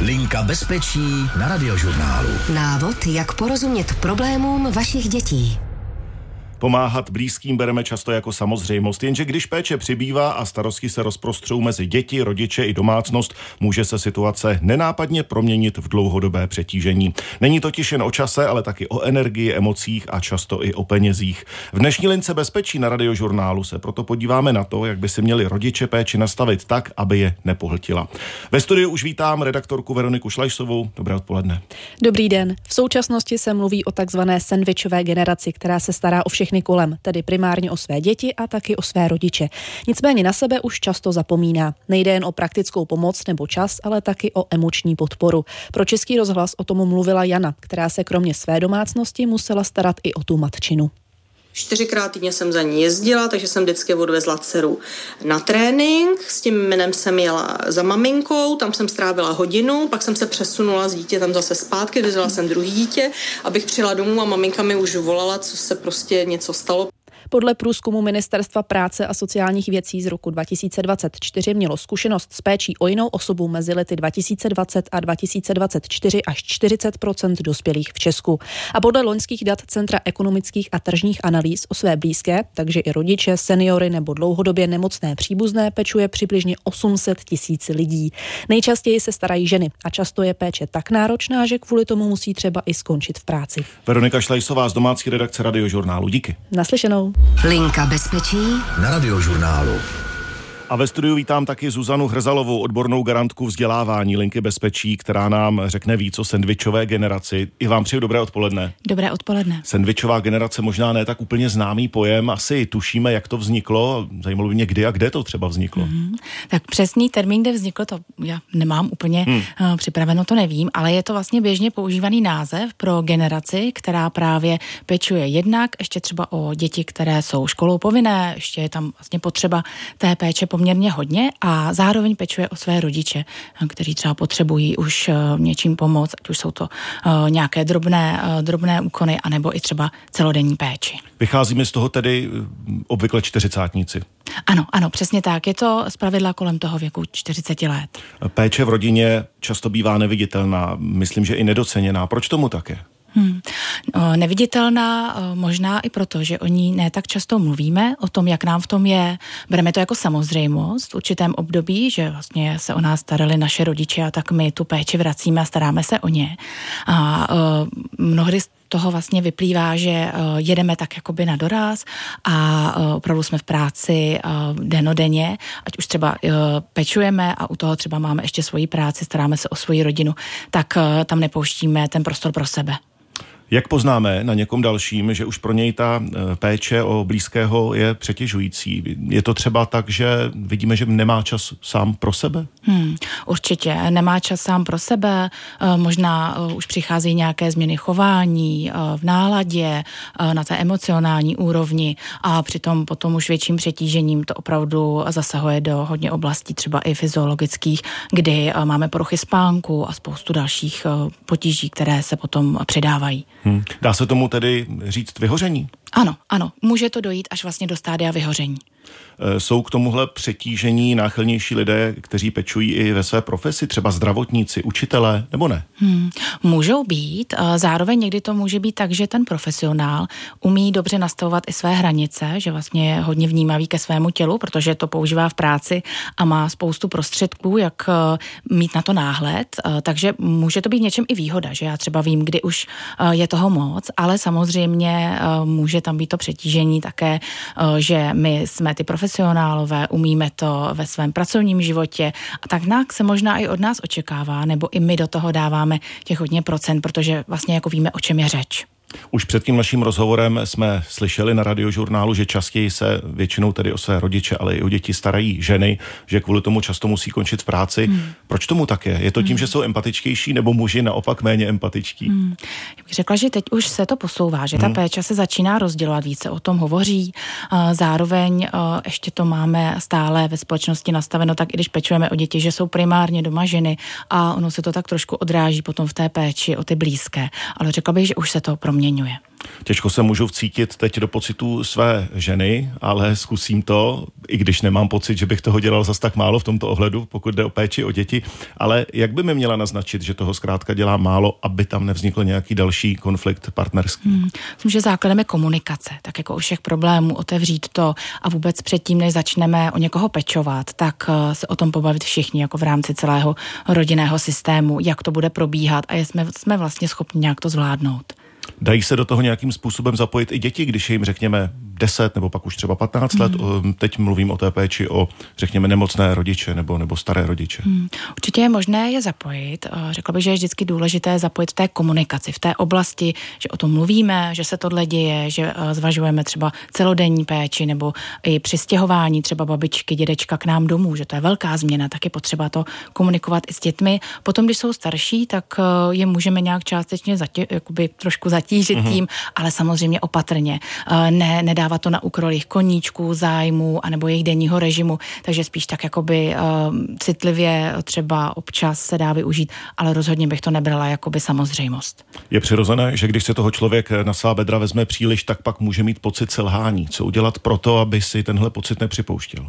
Linka bezpečí na Radiožurnálu. Návod, jak porozumět problémům vašich dětí. Pomáhat blízkým bereme často jako samozřejmost, jenže když péče přibývá a starosti se rozprostřou mezi děti, rodiče i domácnost, může se situace nenápadně proměnit v dlouhodobé přetížení. Není totiž jen o čase, ale taky o energii, emocích a často i o penězích. V dnešní lince bezpečí na Radiožurnálu se proto podíváme na to, jak by si měli rodiče péči nastavit tak, aby je nepohltila. Ve studiu už vítám redaktorku Veroniku Šlajsovou. Dobré odpoledne. Dobrý den. V současnosti se mluví o takzvané sendvičové generaci, která se stará o všechny kolem, tedy primárně o své děti a taky o své rodiče. Nicméně na sebe už často zapomíná. Nejde jen o praktickou pomoc nebo čas, ale taky o emoční podporu. Pro Český rozhlas o tom mluvila Jana, která se kromě své domácnosti musela starat i o tu matčinu. 4krát týdně jsem za ní jezdila, takže jsem vždycky odvezla dceru na trénink. S tím jménem jsem jela za maminkou, tam jsem strávila hodinu, pak jsem se přesunula s dítětem zase zpátky, vyzvala jsem druhý dítě, abych přijela domů a maminka mi už volala, co se prostě něco stalo. Podle průzkumu Ministerstva práce a sociálních věcí z roku 2024 mělo zkušenost s péčí o jinou osobu mezi lety 2020 a 2024 až 40% dospělých v Česku. A podle loňských dat Centra ekonomických a tržních analýz o své blízké, takže i rodiče, seniory nebo dlouhodobě nemocné příbuzné, pečuje přibližně 800 000 lidí. Nejčastěji se starají ženy a často je péče tak náročná, že kvůli tomu musí třeba i skončit v práci. Veronika Šlajsová z domácí redakce Radiožurnálu. Díky. Naslyšenou. Linka bezpečí Na Radiožurnálu. A ve studiu vítám taky Zuzanu Hrzalovou, odbornou garantku vzdělávání Linky bezpečí, která nám řekne víc o sendvičové generaci. I vám přeju dobré odpoledne. Dobré odpoledne. Sendvičová generace možná ne tak úplně známý pojem, asi tušíme, jak to vzniklo. Zajímalo by mě, kdy a kde to třeba vzniklo. Tak přesný termín, kde vzniklo, to já nemám úplně připraveno, to nevím, ale je to vlastně běžně používaný název pro generaci, která právě pečuje jednak ještě třeba o děti, které jsou školou povinné, ještě je tam vlastně potřeba té péče poměrně hodně a zároveň pečuje o své rodiče, kteří třeba potřebují už něčím pomoct, ať už jsou to nějaké drobné úkony, anebo i třeba celodenní péči. Vycházíme z toho tedy obvykle čtyřicátníci. Ano, přesně tak. Je to zpravidla kolem toho věku 40 let. Péče v rodině často bývá neviditelná, myslím, že i nedoceněná. Proč tomu tak je? Neviditelná možná i proto, že o ní ne tak často mluvíme, o tom, jak nám v tom je. Bereme to jako samozřejmost v určitém období, že vlastně se o nás starali naše rodiče a tak my tu péči vracíme a staráme se o ně. A mnohdy toho vlastně vyplývá, že jedeme tak jakoby na doraz a opravdu jsme v práci dennodenně, ať už třeba pečujeme a u toho třeba máme ještě svoji práci, staráme se o svoji rodinu, tak tam nepouštíme ten prostor pro sebe. Jak poznáme na někom dalším, že už pro něj ta péče o blízkého je přetěžující? Je to třeba tak, že vidíme, že nemá čas sám pro sebe? Určitě. Nemá čas sám pro sebe, možná už přicházejí nějaké změny chování, v náladě, na té emocionální úrovni a přitom potom už větším přetížením to opravdu zasahuje do hodně oblastí, třeba i fyziologických, kdy máme poruchy spánku a spoustu dalších potíží, které se potom přidávají. Dá se tomu tedy říct vyhoření? Ano, může to dojít až vlastně do stádia vyhoření. Jsou k tomuhle přetížení náchylnější lidé, kteří pečují i ve své profesi, třeba zdravotníci, učitelé, nebo ne? Můžou být. Zároveň někdy to může být tak, že ten profesionál umí dobře nastavovat i své hranice, že vlastně je hodně vnímavý ke svému tělu, protože to používá v práci a má spoustu prostředků, jak mít na to náhled. Takže může to být něčem i výhoda, že já třeba vím, kdy už je toho moc, ale samozřejmě může tam být to přetížení také, že my jsme ty profesionálové, umíme to ve svém pracovním životě a tak nějak se možná i od nás očekává, nebo i my do toho dáváme těch hodně procent, protože vlastně jako víme, o čem je řeč. Už před tím naším rozhovorem jsme slyšeli na Radiožurnálu, že častěji se většinou tedy o své rodiče, ale i o děti starají ženy, že kvůli tomu často musí končit v práci. Proč tomu tak je? Je to tím, že jsou empatičtější, nebo muži naopak méně empatičtí? Já bych řekla, že teď už se to posouvá, že ta péče se začíná rozdělovat, více o tom hovoří. Zároveň ještě to máme stále ve společnosti nastaveno tak, i když pečujeme o děti, že jsou primárně doma ženy a ono se to tak trošku odráží potom v té péči o ty blízké. Ale řekla bych, že už se to proměňuje. proměňuje. Těžko se můžu vcítit teď do pocitu své ženy, ale zkusím to, i když nemám pocit, že bych toho dělal zas tak málo v tomto ohledu, pokud jde o péči o děti, ale jak by mi měla naznačit, že toho zkrátka dělá málo, aby tam nevznikl nějaký další konflikt partnerský? Myslím, že základem je komunikace, tak jako u všech problémů otevřít to a vůbec předtím, než začneme o někoho pečovat, tak se o tom pobavit všichni, jako v rámci celého rodinného systému, jak to bude probíhat a jsme vlastně schopni nějak to zvládnout. Dají se do toho nějakým způsobem zapojit i děti, když je jim řekněme 10 nebo pak už třeba 15 let? Teď mluvím o té péči o, řekněme, nemocné rodiče nebo staré rodiče. Určitě je možné je zapojit. Řekla bych, že je vždycky důležité zapojit v té komunikaci, v té oblasti, že o tom mluvíme, že se tohle děje, že zvažujeme třeba celodenní péči nebo i při stěhování třeba babičky, dědečka k nám domů, že to je velká změna, tak je potřeba to komunikovat i s dětmi. Potom, když jsou starší, tak je můžeme nějak částečně trošku zatížit tím, ale samozřejmě opatrně. Nedávat to na úkor jejich koníčků, zájmů anebo jejich denního režimu, takže spíš tak jakoby citlivě třeba občas se dá využít, ale rozhodně bych to nebrala jakoby samozřejmost. Je přirozené, že když se toho člověk na svá bedra vezme příliš, tak pak může mít pocit selhání. Co udělat pro to, aby si tenhle pocit nepřipouštěl?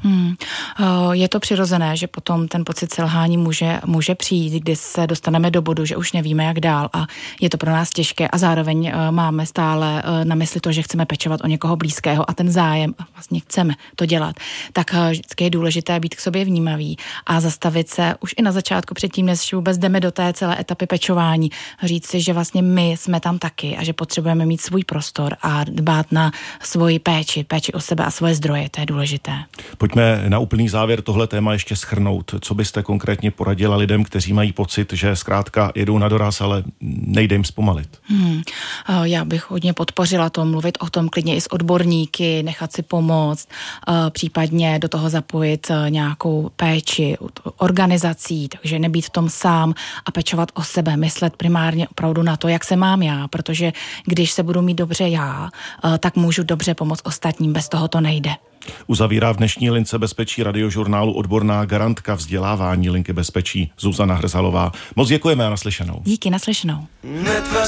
Je to přirozené, že potom ten pocit selhání může přijít, kdy se dostaneme do bodu, že už nevíme, jak dál a je to pro nás těžké a zároveň máme stále na mysli to, že chceme pečovat o někoho blízkého a ten zájem a vlastně chceme to dělat. Tak vždycky je důležité být k sobě vnímavý a zastavit se už i na začátku předtím, než vůbec jdeme do té celé etapy pečování, říct si, že vlastně my jsme tam taky a že potřebujeme mít svůj prostor a dbát na svoji péči o sebe a svoje zdroje, to je důležité. Pojďme na úplný závěr tohle téma ještě shrnout. Co byste konkrétně poradila lidem, kteří mají pocit, že zkrátka jedou na doraz, ale nejde jim zpomalit? Já bych hodně podpořila to, mluvit o tom klidně i s odborníky, nechat si pomoct, případně do toho zapojit nějakou péči organizací, takže nebýt v tom sám a pečovat o sebe, myslet primárně opravdu na to, jak se mám já, protože když se budu mít dobře já, tak můžu dobře pomoct ostatním, bez toho to nejde. Uzavírá v dnešní lince bezpečí Radiožurnálu odborná garantka vzdělávání linky bezpečí Zuzana Hrzalová. Moc děkujeme a naslyšenou. Díky, naslyšenou.